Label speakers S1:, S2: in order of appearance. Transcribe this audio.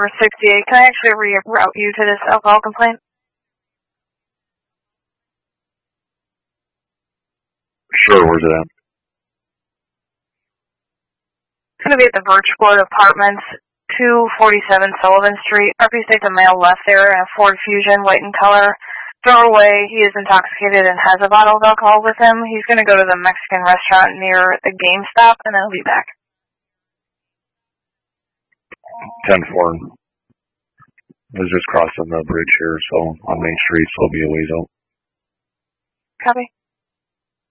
S1: For 68, can I actually reroute you to this alcohol complaint?
S2: Sure, where's it at?
S1: It's going to be at the Birchwood Apartments, 247 Sullivan Street. RP states a male left there in a Ford Fusion, white in color. Drove away. He is intoxicated and has a bottle of alcohol with him. He's going to go to the Mexican restaurant near the GameStop, and then he'll be back.
S2: 10-4. I was just crossing the bridge here, so on Main Street, so it'll be a ways out.
S1: Copy.